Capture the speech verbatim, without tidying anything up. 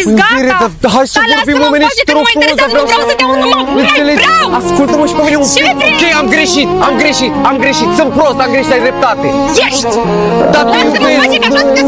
înțeles, gata! Hai să vorbim oamenii și te rog frumos, dar vreau să te aud, nu mă mai vreau! Ascultă-mă și pe mine un pic. Ok, am greșit, am greșit, am greșit, sunt prost, am greșit, ai dreptate. Ești! Dar Lasă-mă, face că așa